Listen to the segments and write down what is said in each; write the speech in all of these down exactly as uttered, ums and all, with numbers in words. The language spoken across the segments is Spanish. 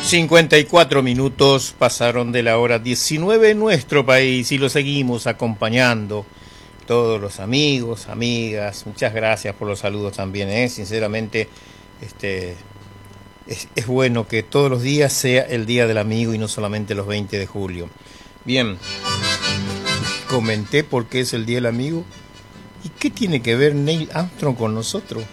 cincuenta y cuatro minutos pasaron de la hora diecinueve en nuestro país y lo seguimos acompañando. Todos los amigos, amigas, muchas gracias por los saludos también, ¿eh? Sinceramente, este, es, es bueno que todos los días sea el Día del Amigo y no solamente los veinte de julio. Bien, comenté por qué es el Día del Amigo. ¿Y qué tiene que ver Neil Armstrong con nosotros?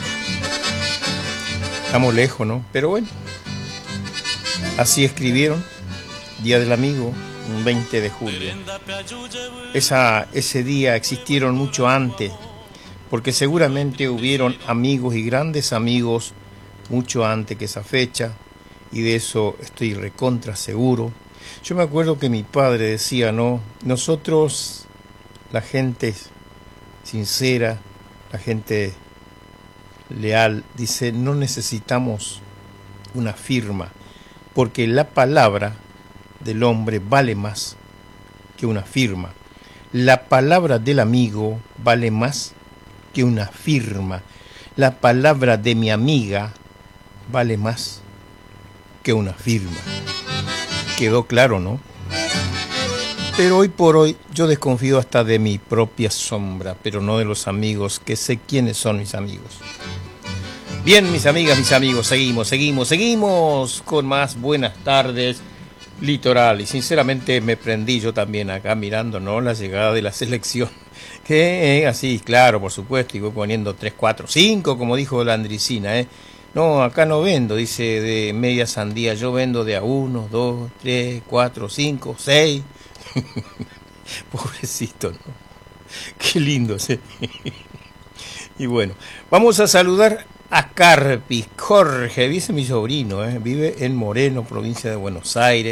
Estamos lejos, ¿no? Pero bueno, así escribieron, Día del Amigo, un veinte de julio. Esa, ese día existieron mucho antes, porque seguramente hubieron amigos y grandes amigos mucho antes que esa fecha, y de eso estoy recontra seguro. Yo me acuerdo que mi padre decía, no, nosotros, la gente sincera, la gente leal, dice, no necesitamos una firma, porque la palabra del hombre vale más que una firma. La palabra del amigo vale más que una firma. La palabra de mi amiga vale más que una firma. Quedó claro, ¿no? Pero hoy por hoy yo desconfío hasta de mi propia sombra, pero no de los amigos, que sé quiénes son mis amigos. Bien, mis amigas, mis amigos, seguimos, seguimos, seguimos con más buenas tardes, Litoral. Y sinceramente me prendí yo también acá mirando, ¿no?, la llegada de la selección. Que eh, así, claro, por supuesto, y voy poniendo tres, cuatro, cinco, como dijo la Andricina, ¿eh? No, acá no vendo, dice, de media sandía, yo vendo de a uno, dos, tres, cuatro, cinco, seis. Pobrecito, ¿no? Qué lindo, ¿sí? Y bueno, vamos a saludar a Carpi. Jorge, dice mi sobrino, ¿eh? Vive en Moreno, provincia de Buenos Aires.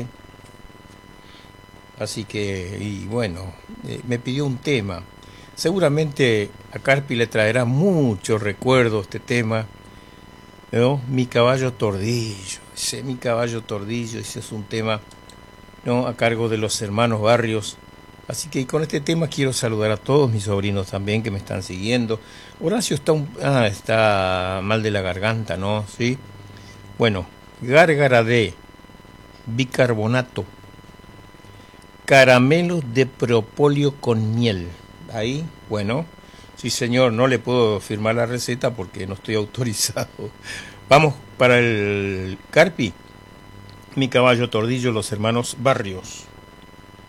Así que, y bueno, eh, me pidió un tema. Seguramente a Carpi le traerá muchos recuerdos este tema, ¿no? Mi caballo tordillo. Ese mi caballo tordillo, ese es un tema, ¿no?, a cargo de los hermanos Barrios. Así que con este tema quiero saludar a todos mis sobrinos también que me están siguiendo. Horacio está un, ah, está mal de la garganta, ¿no? ¿Sí? Bueno, gárgara de bicarbonato, caramelos de propóleo con miel. Ahí, bueno, sí señor, no le puedo firmar la receta porque no estoy autorizado. Vamos para el Carpi, mi caballo tordillo, los hermanos Barrios.